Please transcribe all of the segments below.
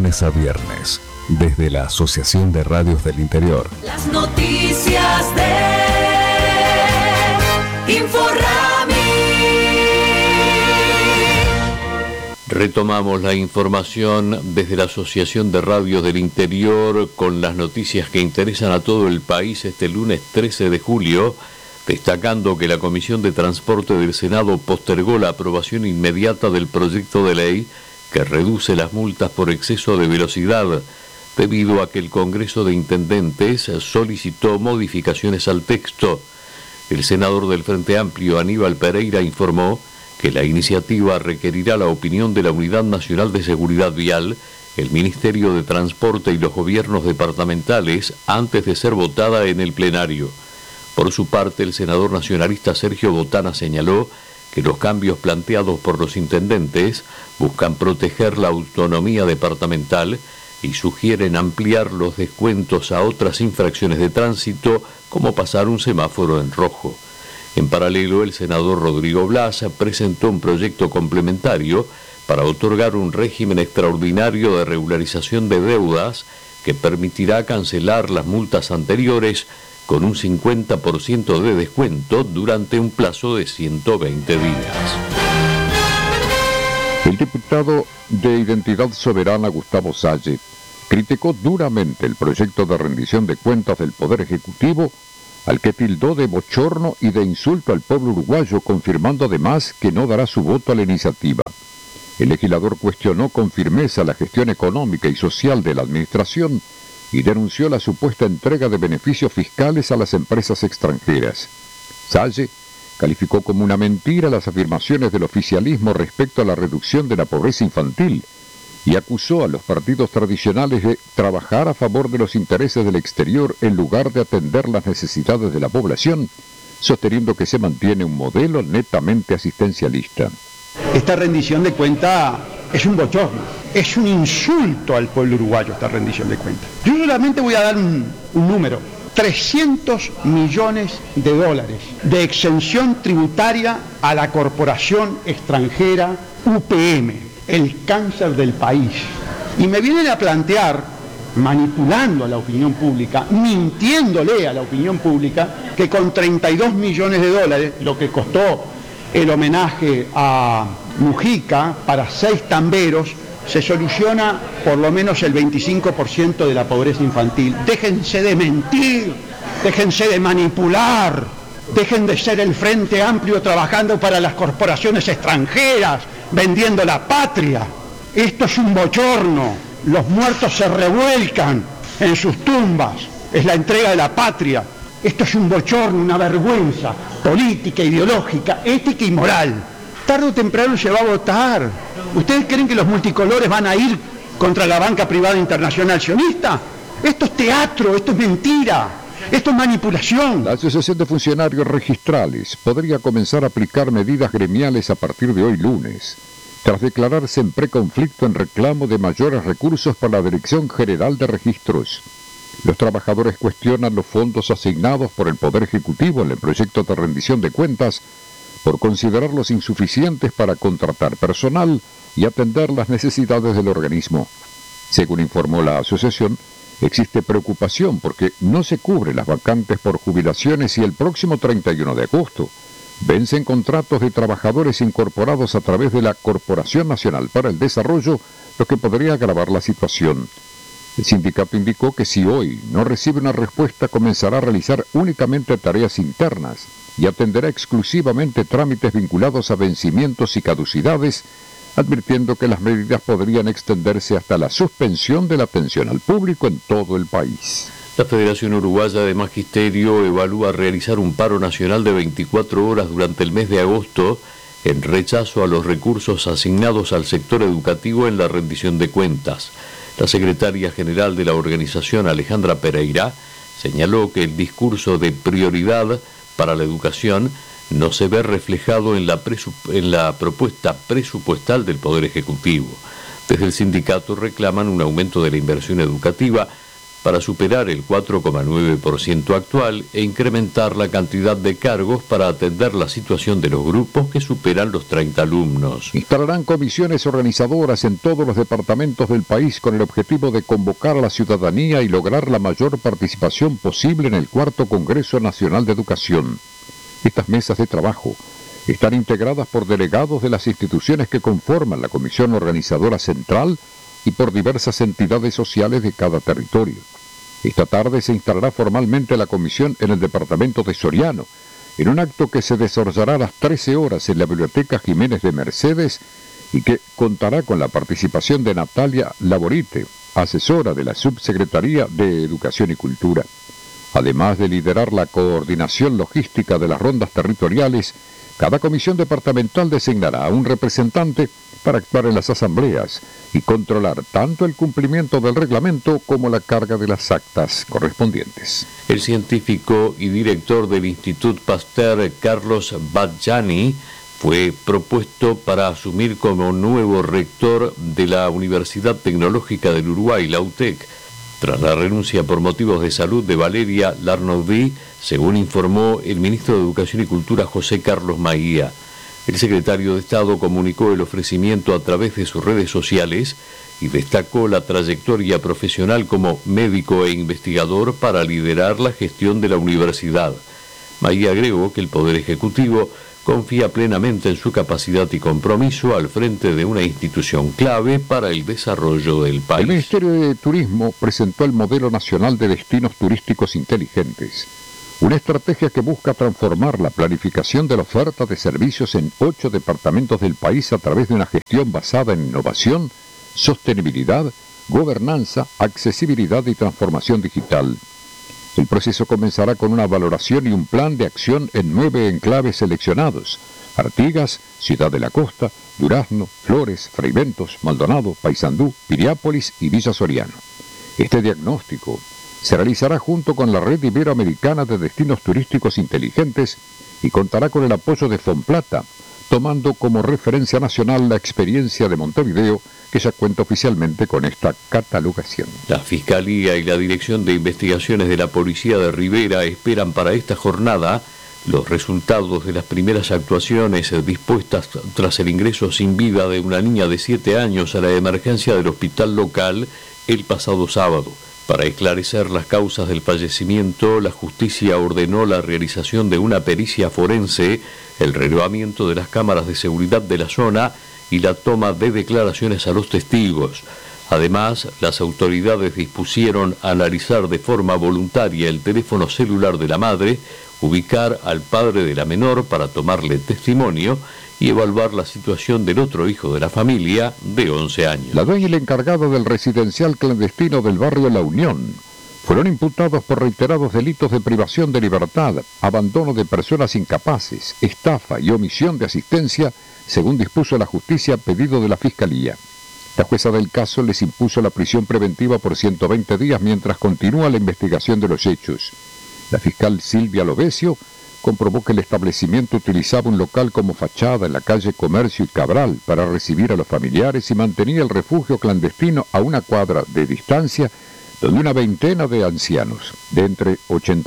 lunes a viernes, desde la Asociación de Radios del Interior. Las noticias de Inforrami. Retomamos la información desde la Asociación de Radios del Interior con las noticias que interesan a todo el país este lunes 13 de julio, destacando que la Comisión de Transporte del Senado postergó la aprobación inmediata del proyecto de ley que reduce las multas por exceso de velocidad, debido a que el Congreso de Intendentes solicitó modificaciones al texto. El senador del Frente Amplio, Aníbal Pereira, informó que la iniciativa requerirá la opinión de la Unidad Nacional de Seguridad Vial, el Ministerio de Transporte y los gobiernos departamentales antes de ser votada en el plenario. Por su parte, el senador nacionalista Sergio Botana señaló que los cambios planteados por los intendentes buscan proteger la autonomía departamental y sugieren ampliar los descuentos a otras infracciones de tránsito, como pasar un semáforo en rojo. En paralelo, el senador Rodrigo Blas presentó un proyecto complementario para otorgar un régimen extraordinario de regularización de deudas que permitirá cancelar las multas anteriores con un 50% de descuento durante un plazo de 120 días. El diputado de Identidad Soberana, Gustavo Salle, criticó duramente el proyecto de rendición de cuentas del Poder Ejecutivo, al que tildó de bochorno y de insulto al pueblo uruguayo, confirmando además que no dará su voto a la iniciativa. El legislador cuestionó con firmeza la gestión económica y social de la administración y denunció la supuesta entrega de beneficios fiscales a las empresas extranjeras. Salle calificó como una mentira las afirmaciones del oficialismo respecto a la reducción de la pobreza infantil y acusó a los partidos tradicionales de trabajar a favor de los intereses del exterior en lugar de atender las necesidades de la población, sosteniendo que se mantiene un modelo netamente asistencialista. Esta rendición de cuenta es un bochorno, es un insulto al pueblo uruguayo esta rendición de cuentas. Yo solamente voy a dar un número: 300 millones de dólares de exención tributaria a la corporación extranjera UPM, el cáncer del país. Y me vienen a plantear, manipulando a la opinión pública, mintiéndole a la opinión pública, que con 32 millones de dólares, lo que costó el homenaje a Mujica para 6 tamberos, se soluciona por lo menos el 25% de la pobreza infantil. Déjense de mentir, déjense de manipular, dejen de ser el Frente Amplio trabajando para las corporaciones extranjeras, vendiendo la patria. Esto es un bochorno, los muertos se revuelcan en sus tumbas, es la entrega de la patria. Esto es un bochorno, una vergüenza política, ideológica, ética y moral. Tarde o temprano se va a votar. ¿Ustedes creen que los multicolores van a ir contra la banca privada internacional sionista? Esto es teatro, esto es mentira, esto es manipulación. La Asociación de Funcionarios Registrales podría comenzar a aplicar medidas gremiales a partir de hoy lunes, tras declararse en preconflicto en reclamo de mayores recursos para la Dirección General de Registros. Los trabajadores cuestionan los fondos asignados por el Poder Ejecutivo en el proyecto de rendición de cuentas por considerarlos insuficientes para contratar personal y atender las necesidades del organismo. Según informó la asociación, existe preocupación porque no se cubren las vacantes por jubilaciones y el próximo 31 de agosto vencen contratos de trabajadores incorporados a través de la Corporación Nacional para el Desarrollo, lo que podría agravar la situación. El sindicato indicó que si hoy no recibe una respuesta, comenzará a realizar únicamente tareas internas y atenderá exclusivamente trámites vinculados a vencimientos y caducidades, advirtiendo que las medidas podrían extenderse hasta la suspensión de la atención al público en todo el país. La Federación Uruguaya de Magisterio evalúa realizar un paro nacional de 24 horas durante el mes de agosto en rechazo a los recursos asignados al sector educativo en la rendición de cuentas. La secretaria general de la organización, Alejandra Pereira, señaló que el discurso de prioridad para la educación no se ve reflejado en la propuesta presupuestal del Poder Ejecutivo. Desde el sindicato reclaman un aumento de la inversión educativa, para superar el 4,9% actual e incrementar la cantidad de cargos para atender la situación de los grupos que superan los 30 alumnos. Instalarán comisiones organizadoras en todos los departamentos del país con el objetivo de convocar a la ciudadanía y lograr la mayor participación posible en el cuarto Congreso Nacional de Educación. Estas mesas de trabajo están integradas por delegados de las instituciones que conforman la Comisión Organizadora Central y por diversas entidades sociales de cada territorio. Esta tarde se instalará formalmente la comisión en el departamento de Soriano, en un acto que se desarrollará a las 13 horas en la Biblioteca Jiménez de Mercedes y que contará con la participación de Natalia Laborite, asesora de la Subsecretaría de Educación y Cultura. Además de liderar la coordinación logística de las rondas territoriales, cada comisión departamental designará a un representante para actuar en las asambleas y controlar tanto el cumplimiento del reglamento como la carga de las actas correspondientes. El científico y director del Institut Pasteur, Carlos Badjani, fue propuesto para asumir como nuevo rector de la Universidad Tecnológica del Uruguay, la UTEC, tras la renuncia por motivos de salud de Valeria Larnaudy, según informó el ministro de Educación y Cultura José Carlos Maía. El secretario de Estado comunicó el ofrecimiento a través de sus redes sociales y destacó la trayectoria profesional como médico e investigador para liderar la gestión de la universidad. Maía agregó que el Poder Ejecutivo confía plenamente en su capacidad y compromiso al frente de una institución clave para el desarrollo del país. El Ministerio de Turismo presentó el Modelo Nacional de Destinos Turísticos Inteligentes, una estrategia que busca transformar la planificación de la oferta de servicios en 8 departamentos del país a través de una gestión basada en innovación, sostenibilidad, gobernanza, accesibilidad y transformación digital. El proceso comenzará con una valoración y un plan de acción en 9 enclaves seleccionados: Artigas, Ciudad de la Costa, Durazno, Flores, Fraiventos, Maldonado, Paysandú, Piriápolis y Villa Soriano. Este diagnóstico se realizará junto con la Red Iberoamericana de Destinos Turísticos Inteligentes y contará con el apoyo de Fomplata, tomando como referencia nacional la experiencia de Montevideo, que ya cuenta oficialmente con esta catalogación. La Fiscalía y la Dirección de Investigaciones de la Policía de Rivera esperan para esta jornada los resultados de las primeras actuaciones dispuestas tras el ingreso sin vida de una niña de 7 años a la emergencia del hospital local el pasado sábado. Para esclarecer las causas del fallecimiento, la justicia ordenó la realización de una pericia forense, el relevamiento de las cámaras de seguridad de la zona y la toma de declaraciones a los testigos. Además, las autoridades dispusieron analizar de forma voluntaria el teléfono celular de la madre, ubicar al padre de la menor para tomarle testimonio y evaluar la situación del otro hijo de la familia, de 11 años. La dueña y el encargado del residencial clandestino del barrio La Unión fueron imputados por reiterados delitos de privación de libertad, abandono de personas incapaces, estafa y omisión de asistencia, según dispuso la justicia a pedido de la Fiscalía. La jueza del caso les impuso la prisión preventiva por 120 días mientras continúa la investigación de los hechos. La fiscal Silvia Lovesio comprobó que el establecimiento utilizaba un local como fachada en la calle Comercio y Cabral para recibir a los familiares y mantenía el refugio clandestino a una cuadra de distancia, donde una veintena de ancianos de entre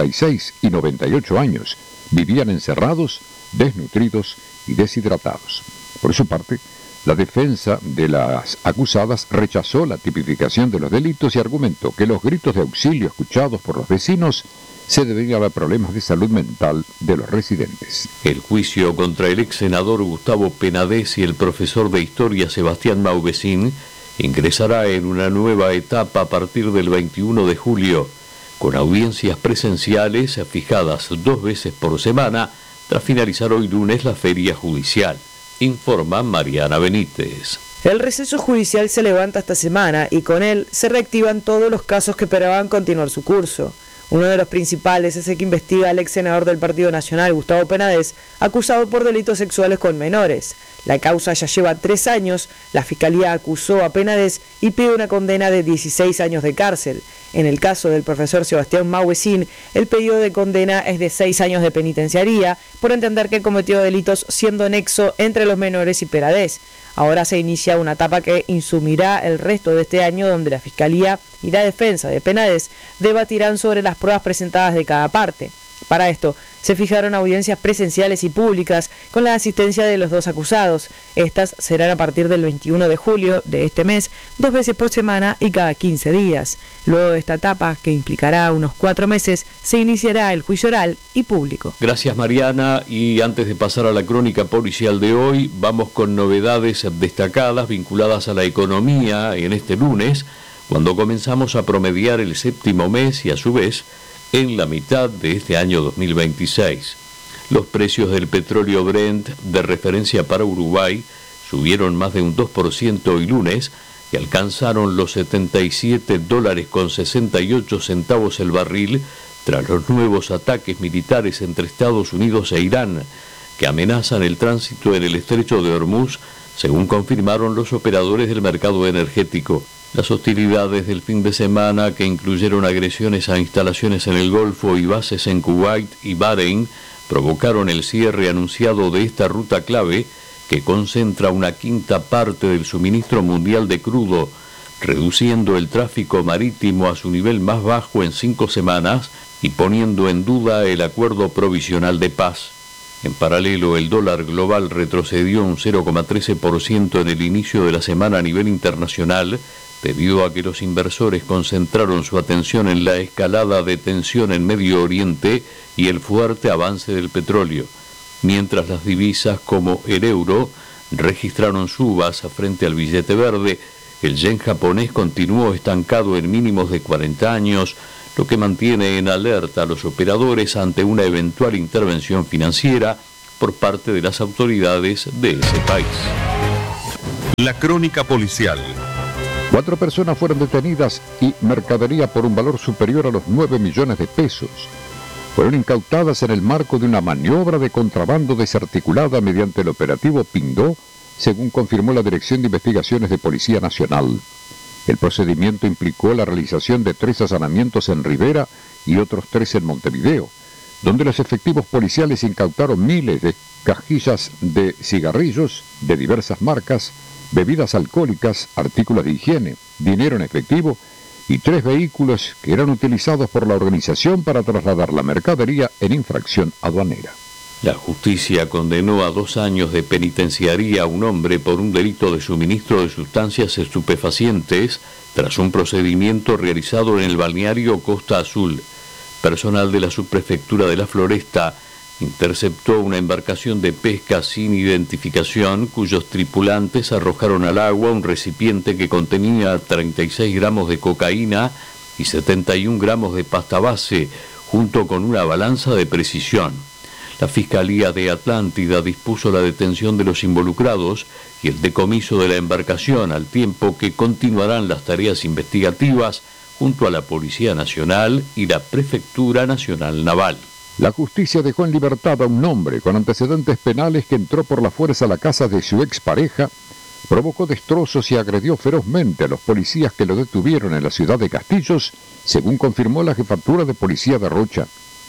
86 y 98 años vivían encerrados, desnutridos y deshidratados. Por su parte, la defensa de las acusadas rechazó la tipificación de los delitos y argumentó que los gritos de auxilio escuchados por los vecinos se debían a problemas de salud mental de los residentes. El juicio contra el ex senador Gustavo Penades y el profesor de historia Sebastián Mauvecin ingresará en una nueva etapa a partir del 21 de julio, con audiencias presenciales fijadas 2 veces por semana, tras finalizar hoy lunes la feria judicial, informa Mariana Benítez. El receso judicial se levanta esta semana y con él se reactivan todos los casos que esperaban continuar su curso. Uno de los principales es el que investiga al ex senador del Partido Nacional, Gustavo Penades, acusado por delitos sexuales con menores. La causa ya lleva 3 años, la Fiscalía acusó a Penades y pide una condena de 16 años de cárcel. En el caso del profesor Sebastián Mauvecin, el pedido de condena es de 6 años de penitenciaría por entender que cometió delitos siendo nexo entre los menores y Penades. Ahora se inicia una etapa que insumirá el resto de este año, donde la Fiscalía y la defensa de Penades debatirán sobre las pruebas presentadas de cada parte. Para esto, se fijaron audiencias presenciales y públicas con la asistencia de los dos acusados. Estas serán a partir del 21 de julio de este mes, 2 veces por semana y cada 15 días. Luego de esta etapa, que implicará unos 4 meses, se iniciará el juicio oral y público. Gracias, Mariana, y antes de pasar a la crónica policial de hoy, vamos con novedades destacadas vinculadas a la economía en este lunes, cuando comenzamos a promediar el séptimo mes y a su vez en la mitad de este año 2026. Los precios del petróleo Brent de referencia para Uruguay subieron más de un 2% hoy lunes y alcanzaron los $77.68 el barril tras los nuevos ataques militares entre Estados Unidos e Irán, que amenazan el tránsito en el estrecho de Hormuz, según confirmaron los operadores del mercado energético. Las hostilidades del fin de semana, que incluyeron agresiones a instalaciones en el Golfo y bases en Kuwait y Bahrein, provocaron el cierre anunciado de esta ruta clave que concentra una quinta parte del suministro mundial de crudo, reduciendo el tráfico marítimo a su nivel más bajo en 5 semanas y poniendo en duda el acuerdo provisional de paz. En paralelo, el dólar global retrocedió un 0,13% en el inicio de la semana a nivel internacional, debido a que los inversores concentraron su atención en la escalada de tensión en Medio Oriente y el fuerte avance del petróleo, mientras las divisas como el euro registraron subas frente al billete verde. El yen japonés continuó estancado en mínimos de 40 años, lo que mantiene en alerta a los operadores ante una eventual intervención financiera por parte de las autoridades de ese país. La crónica policial. 4 personas fueron detenidas y mercadería por un valor superior a los 9 millones de pesos fueron incautadas en el marco de una maniobra de contrabando desarticulada mediante el operativo Pindó, según confirmó la Dirección de Investigaciones de Policía Nacional. El procedimiento implicó la realización de 3 allanamientos en Rivera y otros 3 en Montevideo, donde los efectivos policiales incautaron miles de cajillas de cigarrillos de diversas marcas, bebidas alcohólicas, artículos de higiene, dinero en efectivo y 3 vehículos que eran utilizados por la organización para trasladar la mercadería en infracción aduanera. La justicia condenó a 2 años de penitenciaría a un hombre por un delito de suministro de sustancias estupefacientes tras un procedimiento realizado en el balneario Costa Azul. Personal de la subprefectura de La Floresta interceptó una embarcación de pesca sin identificación cuyos tripulantes arrojaron al agua un recipiente que contenía 36 gramos de cocaína y 71 gramos de pasta base, junto con una balanza de precisión. La Fiscalía de Atlántida dispuso la detención de los involucrados y el decomiso de la embarcación, al tiempo que continuarán las tareas investigativas junto a la Policía Nacional y la Prefectura Nacional Naval. La justicia dejó en libertad a un hombre con antecedentes penales que entró por la fuerza a la casa de su expareja, provocó destrozos y agredió ferozmente a los policías que lo detuvieron en la ciudad de Castillos, según confirmó la Jefatura de Policía de Rocha.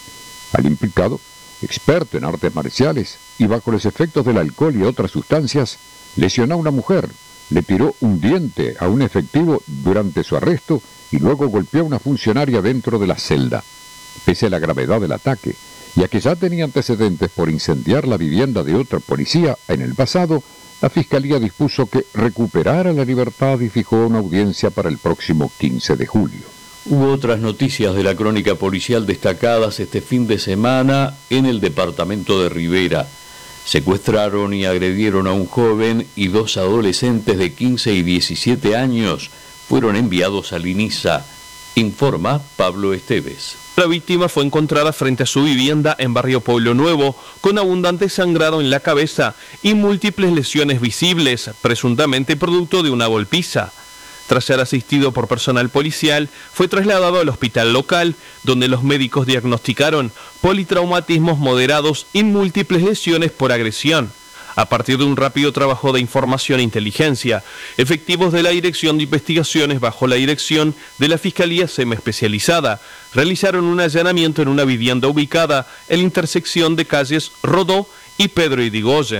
Al implicado, experto en artes marciales y bajo los efectos del alcohol y otras sustancias, lesionó a una mujer, le tiró un diente a un efectivo durante su arresto y luego golpeó a una funcionaria dentro de la celda. Pese a la gravedad del ataque, ya que ya tenía antecedentes por incendiar la vivienda de otro policía en el pasado, la Fiscalía dispuso que recuperara la libertad y fijó una audiencia para el próximo 15 de julio. Hubo otras noticias de la crónica policial destacadas este fin de semana en el departamento de Rivera. Secuestraron y agredieron a un joven y 2 adolescentes de 15 y 17 años fueron enviados al INISA, informa Pablo Esteves. La víctima fue encontrada frente a su vivienda en Barrio Pueblo Nuevo, con abundante sangrado en la cabeza y múltiples lesiones visibles, presuntamente producto de una golpiza. Tras ser asistido por personal policial, fue trasladado al hospital local, donde los médicos diagnosticaron politraumatismos moderados y múltiples lesiones por agresión. A partir de un rápido trabajo de información e inteligencia, efectivos de la Dirección de Investigaciones bajo la dirección de la Fiscalía Semiespecializada realizaron un allanamiento en una vivienda ubicada en la intersección de calles Rodó y Pedro Irigoyen.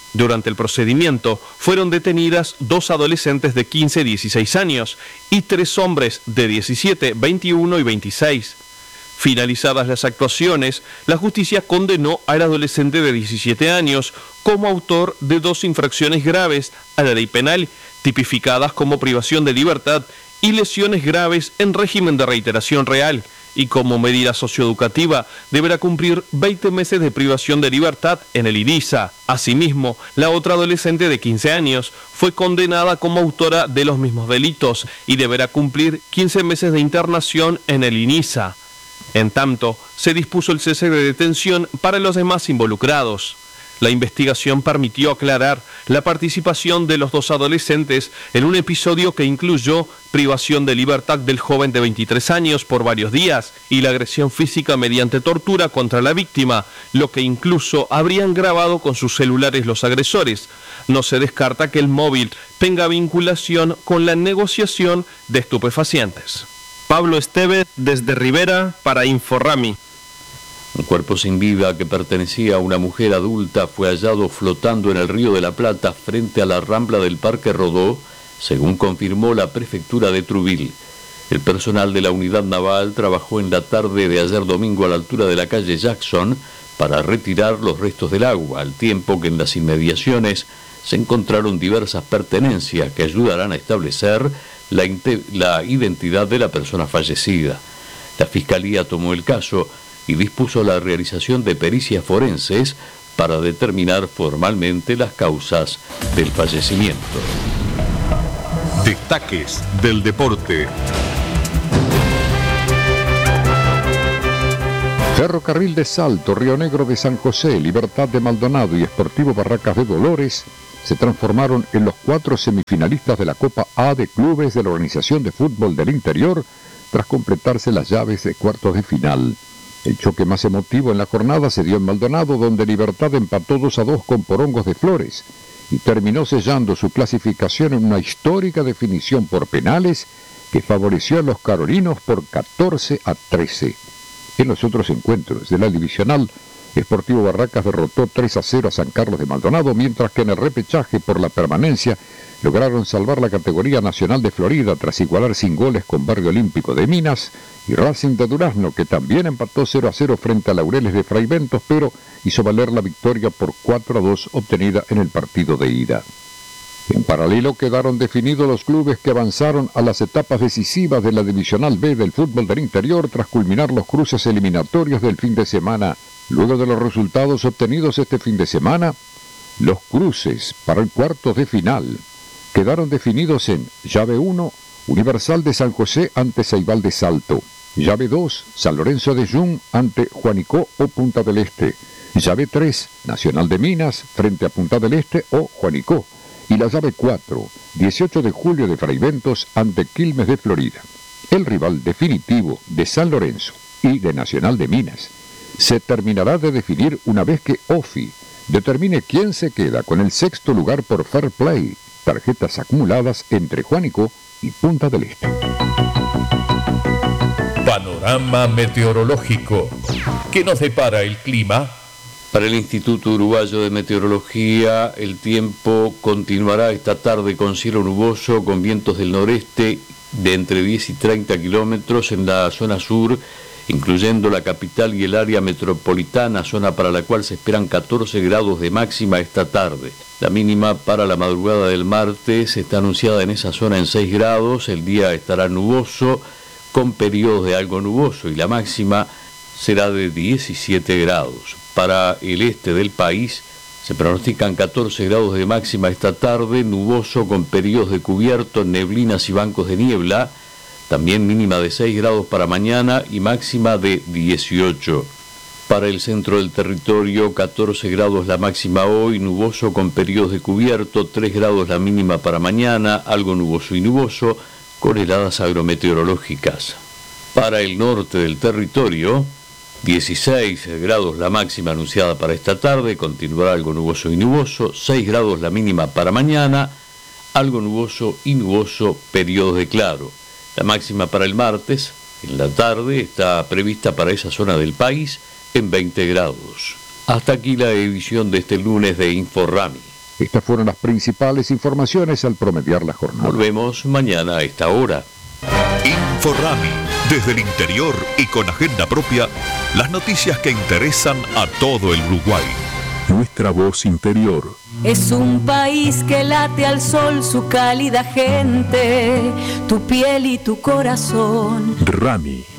Durante el procedimiento fueron detenidas 2 adolescentes de 15 y 16 años y 3 hombres de 17, 21 y 26. Finalizadas las actuaciones, la justicia condenó al adolescente de 17 años como autor de 2 infracciones graves a la ley penal, tipificadas como privación de libertad y lesiones graves en régimen de reiteración real, y como medida socioeducativa deberá cumplir 20 meses de privación de libertad en el IDISA. Asimismo, la otra adolescente de 15 años fue condenada como autora de los mismos delitos y deberá cumplir 15 meses de internación en el INISA. En tanto, se dispuso el cese de detención para los demás involucrados. La investigación permitió aclarar la participación de los 2 adolescentes en un episodio que incluyó privación de libertad del joven de 23 años por varios días y la agresión física mediante tortura contra la víctima, lo que incluso habrían grabado con sus celulares los agresores. No se descarta que el móvil tenga vinculación con la negociación de estupefacientes. Pablo Estevez desde Rivera para Inforrami. Un cuerpo sin vida que pertenecía a una mujer adulta fue hallado flotando en el Río de la Plata frente a la rambla del Parque Rodó, según confirmó la prefectura de Truville. El personal de la unidad naval trabajó en la tarde de ayer domingo a la altura de la calle Jackson para retirar los restos del agua, al tiempo que en las inmediaciones se encontraron diversas pertenencias que ayudarán a establecer la identidad de la persona fallecida. La Fiscalía tomó el caso y dispuso la realización de pericias forenses para determinar formalmente las causas del fallecimiento. Destaques del deporte. Ferrocarril de Salto, Río Negro de San José, Libertad de Maldonado y Sportivo Barracas de Dolores se transformaron en los 4 semifinalistas de la Copa A de Clubes de la Organización de Fútbol del Interior tras completarse las llaves de cuartos de final. El choque más emotivo en la jornada se dio en Maldonado, donde Libertad empató 2-2 con Porongos de Flores y terminó sellando su clasificación en una histórica definición por penales que favoreció a los carolinos por 14-13. En los otros encuentros de la divisional, Sportivo Barracas derrotó 3-0 a San Carlos de Maldonado, mientras que en el repechaje por la permanencia lograron salvar la categoría nacional de Florida tras igualar sin goles con Barrio Olímpico de Minas y Racing de Durazno, que también empató 0-0 frente a Laureles de Fraiventos, pero hizo valer la victoria por 4-2 obtenida en el partido de ida. En paralelo quedaron definidos los clubes que avanzaron a las etapas decisivas de la Divisional B del fútbol del interior tras culminar los cruces eliminatorios del fin de semana. Luego de los resultados obtenidos este fin de semana, los cruces para el cuartos de final quedaron definidos en llave 1, Universal de San José ante Ceibal de Salto; llave 2, San Lorenzo de Yum ante Juanicó o Punta del Este; llave 3, Nacional de Minas frente a Punta del Este o Juanicó; y la llave 4, 18 de julio de Fraiventos ante Quilmes de Florida. El rival definitivo de San Lorenzo y de Nacional de Minas se terminará de definir una vez que OFI determine quién se queda con el 6º lugar por Fair Play, tarjetas acumuladas entre Juanicó y Punta del Este. Panorama meteorológico. ¿Qué nos depara el clima? Para el Instituto Uruguayo de Meteorología, el tiempo continuará esta tarde con cielo nuboso, con vientos del noreste de entre 10 y 30 kilómetros en la zona sur, incluyendo la capital y el área metropolitana, zona para la cual se esperan 14 grados de máxima esta tarde. La mínima para la madrugada del martes está anunciada en esa zona en 6 grados, el día estará nuboso, con periodos de algo nuboso, y la máxima será de 17 grados. Para el este del país se pronostican 14 grados de máxima esta tarde, nuboso con periodos de cubierto, neblinas y bancos de niebla, también mínima de 6 grados para mañana y máxima de 18. Para el centro del territorio, 14 grados la máxima hoy, nuboso con periodos de cubierto, 3 grados la mínima para mañana, algo nuboso y nuboso, con heladas agrometeorológicas. Para el norte del territorio, 16 grados la máxima anunciada para esta tarde, continuará algo nuboso y nuboso, 6 grados la mínima para mañana, algo nuboso y nuboso, periodos de claro. La máxima para el martes, en la tarde, está prevista para esa zona del país en 20 grados. Hasta aquí la edición de este lunes de Inforrami. Estas fueron las principales informaciones al promediar la jornada. Volvemos mañana a esta hora. Inforrami, desde el interior y con agenda propia, las noticias que interesan a todo el Uruguay. Nuestra voz interior. Es un país que late al sol su cálida gente, tu piel y tu corazón. Rami.